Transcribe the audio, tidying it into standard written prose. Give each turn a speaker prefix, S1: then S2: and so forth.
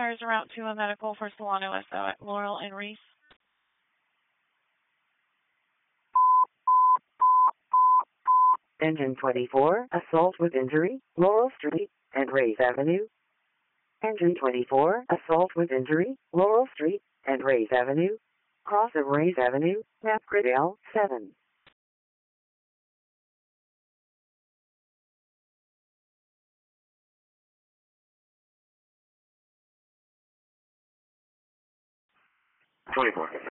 S1: Fires a route to a medical for Solano SO at Laurel and Reese.
S2: Engine 24, assault with injury, Laurel Street and Rays Avenue. Engine 24, assault with injury, Laurel Street and Rays Avenue. Cross of Rays Avenue, map grid L7.
S3: '24.